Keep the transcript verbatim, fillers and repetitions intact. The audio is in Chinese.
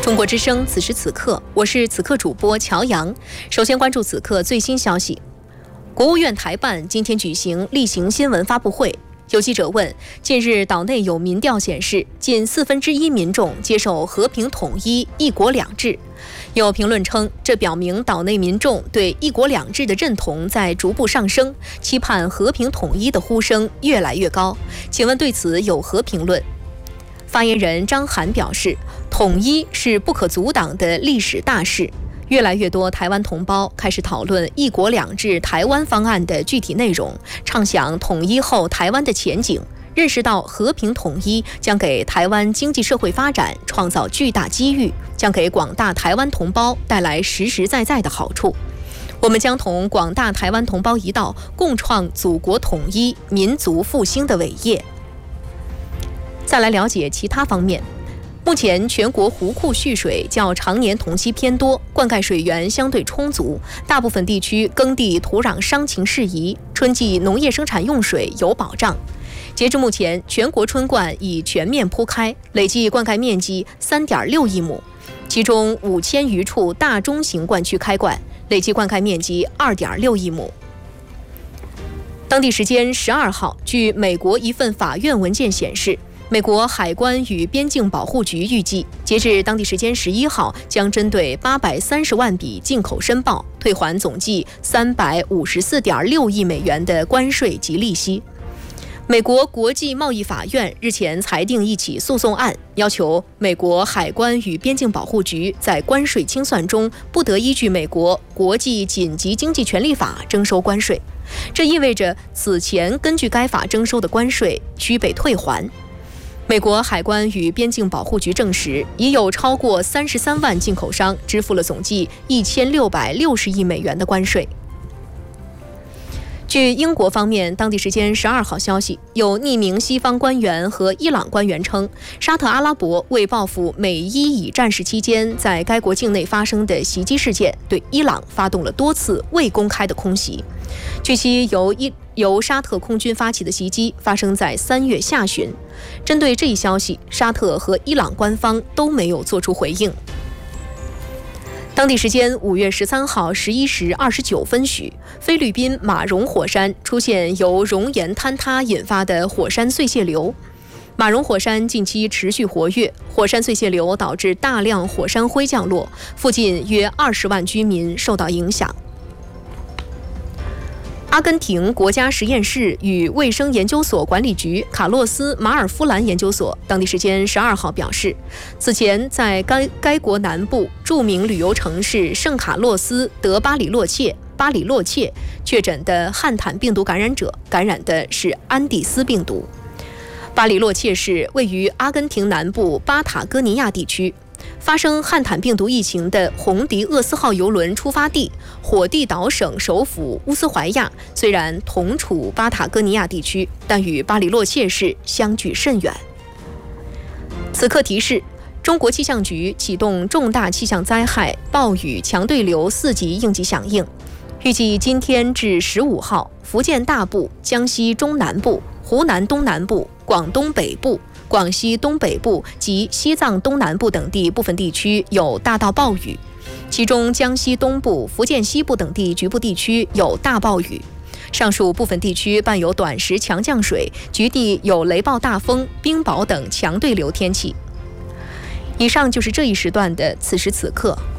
中国之声，此时此刻，我是此刻主播乔阳。首先关注此刻最新消息。国务院台办今天举行例行新闻发布会，有记者问：近日岛内有民调显示，近四分之一民众接受和平统一、一国两制。有评论称，这表明岛内民众对一国两制的认同在逐步上升，期盼和平统一的呼声越来越高。请问对此有何评论？发言人张涵表示，统一是不可阻挡的历史大势，越来越多台湾同胞开始讨论一国两制台湾方案的具体内容，畅想统一后台湾的前景，认识到和平统一将给台湾经济社会发展创造巨大机遇，将给广大台湾同胞带来实实在在的好处。我们将同广大台湾同胞一道，共创祖国统一、民族复兴的伟业。再来了解其他方面。目前全国湖库蓄水较常年同期偏多，灌溉水源相对充足，大部分地区耕地土壤伤情适宜，春季农业生产用水有保障。截至目前，全国春灌已全面铺开，累计灌溉面积 三点六亿亩，其中五千余处大中型灌区开灌，累计灌溉面积 二点六亿亩。当地时间十二号，据美国一份法院文件显示，美国海关与边境保护局预计，截至当地时间十一号，将针对八百三十万笔进口申报退还总计三百五十四点六亿美元的关税及利息。美国国际贸易法院日前裁定一起诉讼案，要求美国海关与边境保护局在关税清算中不得依据美国国际紧急经济权利法征收关税，这意味着此前根据该法征收的关税需被退还。美国海关与边境保护局证实，已有超过三十三万进口商支付了总计一千六百六十亿美元的关税。据英国方面当地时间十二号消息，有匿名西方官员和伊朗官员称，沙特阿拉伯为报复美伊以战事期间在该国境内发生的袭击事件，对伊朗发动了多次未公开的空袭。据悉，由伊由沙特空军发起的袭击发生在三月下旬。针对这一消息，沙特和伊朗官方都没有做出回应。当地时间五月十三号十一时二十九分许，菲律宾马荣火山出现由熔岩坍塌引发的火山碎屑流。马荣火山近期持续活跃，火山碎屑流导致大量火山灰降落，附近约二十万居民受到影响。阿根廷国家实验室与卫生研究所管理局卡洛斯马尔夫兰研究所当地时间十二号表示，此前在该该国南部著名旅游城市圣卡洛斯德巴里洛切巴里洛切确诊的汉坦病毒感染者感染的是安第斯病毒。巴里洛切市位于阿根廷南部巴塔哥尼亚地区。发生汉坦病毒疫情的红迪厄斯号邮轮出发地火地岛省首府乌斯怀亚，虽然同处巴塔哥尼亚地区，但与巴里洛切市相距甚远。此刻提示：中国气象局启动重大气象灾害暴雨强对流四级应急响应，预计今天至十五号，福建大部、江西中南部、湖南东南部、广东北部、广西东北部及西藏东南部等地部分地区有大到暴雨，其中江西东部、福建西部等地局部地区有大暴雨。上述部分地区伴有短时强降水，局地有雷暴大风、冰雹等强对流天气。以上就是这一时段的此时此刻。